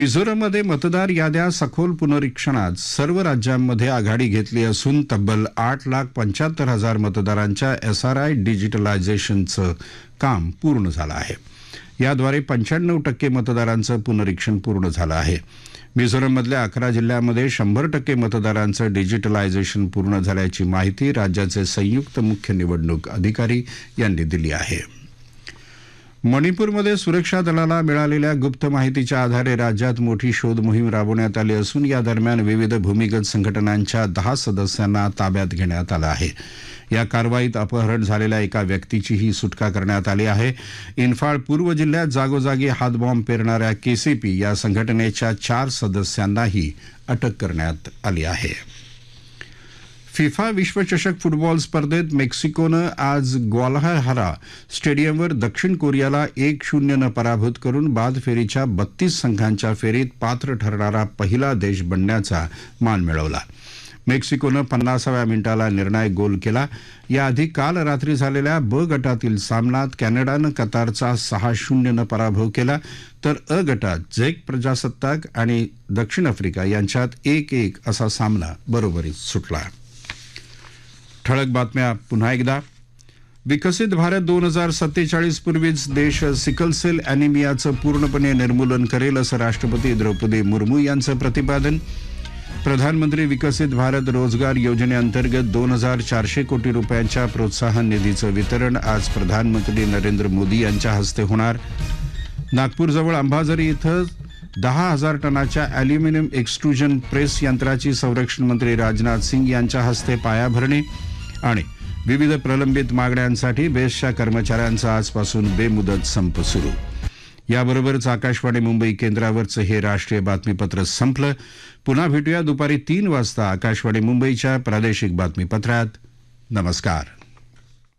मिझोरममध्ये मतदार याद्या सखोल पुनरीक्षणात सर्व राज्यांमध्ये आघाडी घेतली असून तब्बल 8,75,000 मतदारांच्या एसआरआय डिजिटलायझेशनचं काम पूर्ण झालं आहे. याद्वारे 95% मतदारांचं पुनरीक्षण पूर्ण झालं आहे. मिझोरममधल्या 11 जिल्ह्यांमध्ये 100% मतदारांचं डिजिटलायझेशन पूर्ण झाल्याची माहिती राज्याचे संयुक्त मुख्य निवडणूक अधिकारी यांनी दिली आहे. मणिपूरमध्ये सुरक्षा दलाला मिळालेल्या गुप्त माहितीच्या आधारे राज्यात मोठी शोध मोहीम राबवण्यात आली असून या दरम्यान विविध भूमिगत संघटनांच्या 10 सदस्यांना ताब्यात घेण्यात आलं आहे. या कारवाईत अपहरण झालेल्या एका व्यक्तीचीही सुटका करण्यात आली आहे. इन्फाळ पूर्व जिल्ह्यात जागोजागी हातबॉम्ब पेरणाऱ्या केसीपी या संघटनेच्या 4 सदस्यांनाही अटक करण्यात आली आहे. फिफा विश्वचषक फुटबॉल स्पर्धेत मेक्सिकोनं आज ग्वाल्हारा स्टेडियमवर दक्षिण कोरियाला 1-0 पराभूत करून बाद फेरीच्या 32 संघांच्या फेरीत पात्र ठरणारा पहिला देश बनण्याचा मान मिळवला. मेक्सिकोनं 50व्या मिनिटाला निर्णायक गोल केला. याआधी काल रात्री झालेल्या ब गटातील सामन्यात कॅनडानं कतारचा 6-0 पराभव केला, तर अ गटात झेक प्रजासत्ताक आणि दक्षिण आफ्रिका यांच्यात 1-1 असा सामना बरोबरीत सुटला. ठळक बातम्या पुन्हा एकदा. विकसित भारत 2047 पूर्वीच देश सिकल सेल ॲनिमियाचं पूर्णपणे निर्मूलन करेल असं राष्ट्रपती द्रौपदी मुर्मू यांचं प्रतिपादन. प्रधानमंत्री विकसित भारत रोजगार योजनेअंतर्गत 2,400 कोटी रुपयांच्या प्रोत्साहन निधीचं वितरण आज प्रधानमंत्री नरेंद्र मोदी यांच्या हस्ते होणार. नागपूरजवळ अंबाझरी इथं 10,000 टनाच्या ॲल्युमिनियम एक्स्ट्रुजन प्रेस यंत्राची संरक्षण मंत्री राजनाथ सिंग यांच्या हस्ते पायाभरणी. आणि विविध प्रलंबित मागण्यांसाठी बेस्टच्या कर्मचाऱ्यांचा आजपासून बेमुदत संप सुरू. याबरोबरच आकाशवाणी मुंबई केंद्रावरचं हे राष्ट्रीय बातमीपत्र संपलं. पुन्हा भेटूया दुपारी 3 वाजता आकाशवाणी मुंबईच्या प्रादेशिक बातमीपत्रात. नमस्कार.